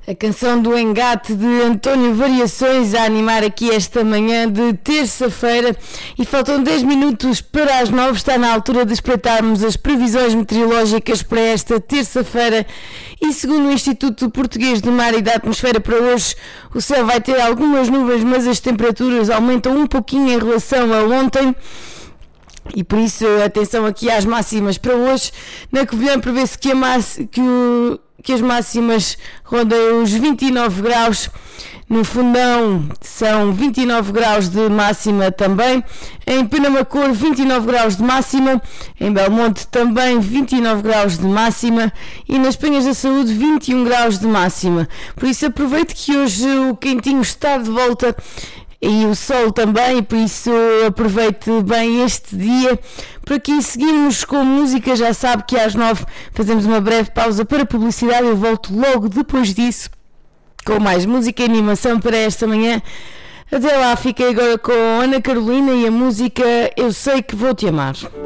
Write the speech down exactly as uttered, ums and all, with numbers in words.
A canção do Engate de António Variações a animar aqui esta manhã de terça-feira, e faltam dez minutos para as nove. Está na altura de espreitarmos as previsões meteorológicas para esta terça-feira, e segundo o Instituto Português do Mar e da Atmosfera, para hoje o céu vai ter algumas nuvens, mas as temperaturas aumentam um pouquinho em relação a ontem. E por isso, atenção aqui às máximas para hoje. Na Covilhã prevê-se que, a máxima, que, o, que as máximas rondem os vinte e nove graus. No Fundão são vinte e nove graus de máxima também. Em Penamacor, vinte e nove graus de máxima. Em Belmonte também vinte e nove graus de máxima. E nas Penhas da Saúde, vinte e um graus de máxima. Por isso, aproveite que hoje o quentinho está de volta e o sol também, e por isso aproveite bem este dia. Por aqui seguimos com música, já sabe que às nove fazemos uma breve pausa para publicidade. Eu volto logo depois disso com mais música e animação para esta manhã. Até lá, fiquei agora com Ana Carolina e a música Eu Sei Que Vou Te Amar.